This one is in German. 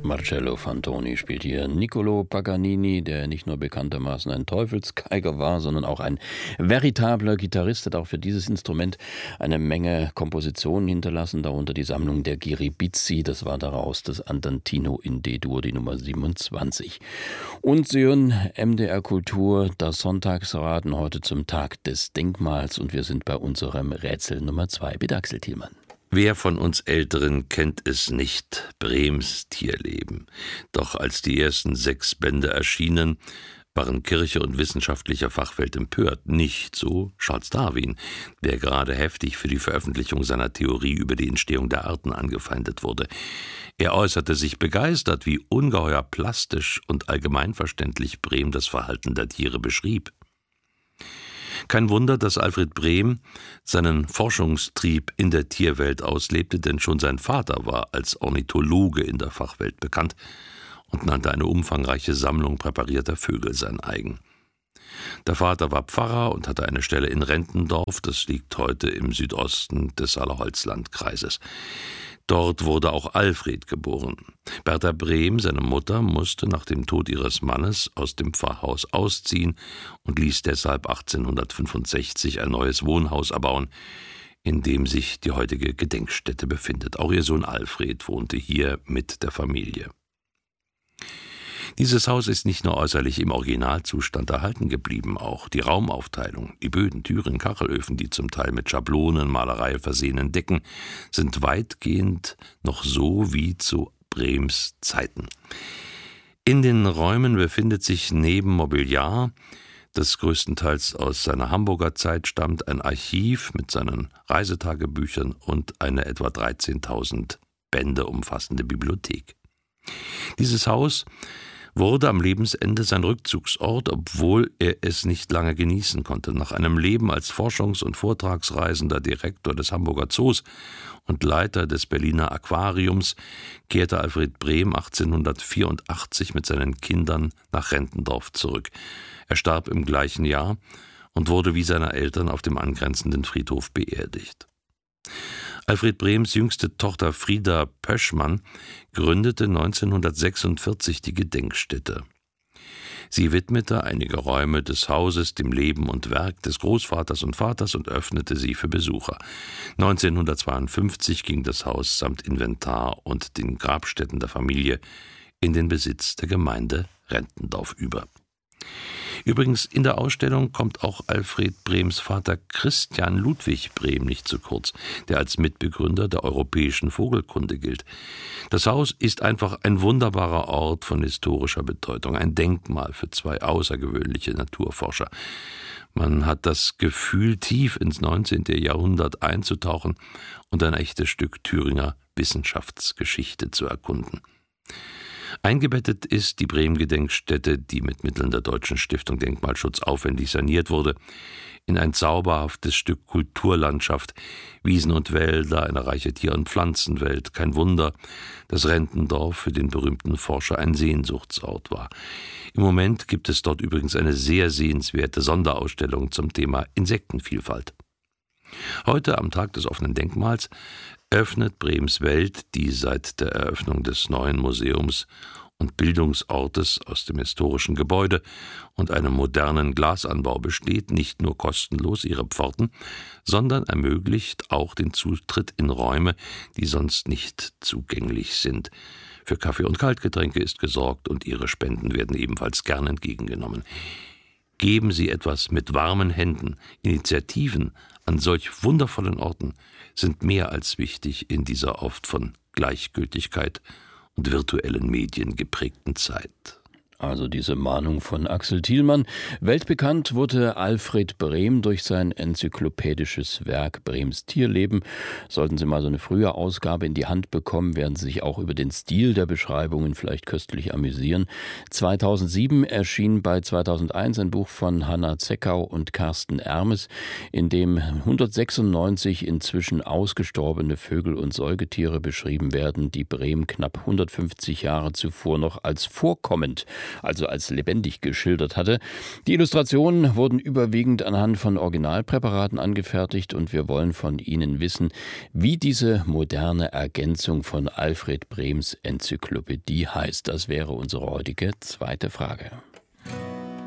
Marcello Fantoni spielt hier Niccolò Paganini, der nicht nur bekanntermaßen ein Teufelsgeiger war, sondern auch ein veritabler Gitarrist, hat auch für dieses Instrument eine Menge Kompositionen hinterlassen, darunter die Sammlung der Ghiribizzi, das war daraus das Andantino in D-Dur, die Nummer 27. Und Sie hören MDR Kultur, das Sonntagsraten heute zum Tag des Denkmals und wir sind bei unserem Rätsel Nummer 2. Bitte Axel Thielmann. Wer von uns Älteren kennt es nicht, Brehms Tierleben. Doch als die ersten 6 Bände erschienen, waren Kirche und wissenschaftlicher Fachwelt empört. Nicht so Charles Darwin, der gerade heftig für die Veröffentlichung seiner Theorie über die Entstehung der Arten angefeindet wurde. Er äußerte sich begeistert, wie ungeheuer plastisch und allgemeinverständlich Brehm das Verhalten der Tiere beschrieb. Kein Wunder, dass Alfred Brehm seinen Forschungstrieb in der Tierwelt auslebte, denn schon sein Vater war als Ornithologe in der Fachwelt bekannt und nannte eine umfangreiche Sammlung präparierter Vögel sein eigen. Der Vater war Pfarrer und hatte eine Stelle in Rentendorf, das liegt heute im Südosten des Saale-Holzland-Kreises. Dort wurde auch Alfred geboren. Bertha Brehm, seine Mutter, musste nach dem Tod ihres Mannes aus dem Pfarrhaus ausziehen und ließ deshalb 1865 ein neues Wohnhaus erbauen, in dem sich die heutige Gedenkstätte befindet. Auch ihr Sohn Alfred wohnte hier mit der Familie. Dieses Haus ist nicht nur äußerlich im Originalzustand erhalten geblieben, auch die Raumaufteilung, die Böden, Türen, Kachelöfen, die zum Teil mit Schablonenmalerei versehenen Decken, sind weitgehend noch so wie zu Brehms Zeiten. In den Räumen befindet sich neben Mobiliar, das größtenteils aus seiner Hamburger Zeit stammt, ein Archiv mit seinen Reisetagebüchern und eine etwa 13.000 Bände umfassende Bibliothek. Dieses Haus wurde am Lebensende sein Rückzugsort, obwohl er es nicht lange genießen konnte. Nach einem Leben als Forschungs- und Vortragsreisender, Direktor des Hamburger Zoos und Leiter des Berliner Aquariums kehrte Alfred Brehm 1884 mit seinen Kindern nach Rentendorf zurück. Er starb im gleichen Jahr und wurde wie seine Eltern auf dem angrenzenden Friedhof beerdigt. Alfred Brehms jüngste Tochter Frieda Pöschmann gründete 1946 die Gedenkstätte. Sie widmete einige Räume des Hauses dem Leben und Werk des Großvaters und Vaters und öffnete sie für Besucher. 1952 ging das Haus samt Inventar und den Grabstätten der Familie in den Besitz der Gemeinde Rentendorf über. Übrigens, in der Ausstellung kommt auch Alfred Brehms Vater Christian Ludwig Brehm nicht zu kurz, der als Mitbegründer der europäischen Vogelkunde gilt. Das Haus ist einfach ein wunderbarer Ort von historischer Bedeutung, ein Denkmal für 2 außergewöhnliche Naturforscher. Man hat das Gefühl, tief ins 19. Jahrhundert einzutauchen und ein echtes Stück Thüringer Wissenschaftsgeschichte zu erkunden. Eingebettet ist die Brehm-Gedenkstätte, die mit Mitteln der Deutschen Stiftung Denkmalschutz aufwendig saniert wurde, in ein zauberhaftes Stück Kulturlandschaft, Wiesen und Wälder, eine reiche Tier- und Pflanzenwelt. Kein Wunder, dass Rentendorf für den berühmten Forscher ein Sehnsuchtsort war. Im Moment gibt es dort übrigens eine sehr sehenswerte Sonderausstellung zum Thema Insektenvielfalt. Heute, am Tag des offenen Denkmals, öffnet Brehms Welt, die seit der Eröffnung des neuen Museums und Bildungsortes aus dem historischen Gebäude und einem modernen Glasanbau besteht, nicht nur kostenlos ihre Pforten, sondern ermöglicht auch den Zutritt in Räume, die sonst nicht zugänglich sind. Für Kaffee und Kaltgetränke ist gesorgt und Ihre Spenden werden ebenfalls gern entgegengenommen. Geben Sie etwas mit warmen Händen. Initiativen an solch wundervollen Orten sind mehr als wichtig in dieser oft von Gleichgültigkeit und virtuellen Medien geprägten Zeit. Also diese Mahnung von Axel Thielmann. Weltbekannt wurde Alfred Brehm durch sein enzyklopädisches Werk Brehms Tierleben. Sollten Sie mal so eine frühe Ausgabe in die Hand bekommen, werden Sie sich auch über den Stil der Beschreibungen vielleicht köstlich amüsieren. 2007 erschien bei 2001 ein Buch von Hanna Zeckau und Carsten Ermes, in dem 196 inzwischen ausgestorbene Vögel und Säugetiere beschrieben werden, die Brehm knapp 150 Jahre zuvor noch als vorkommend also als lebendig geschildert hatte. Die Illustrationen wurden überwiegend anhand von Originalpräparaten angefertigt und wir wollen von Ihnen wissen, wie diese moderne Ergänzung von Alfred Brems Enzyklopädie heißt. Das wäre unsere heutige zweite Frage.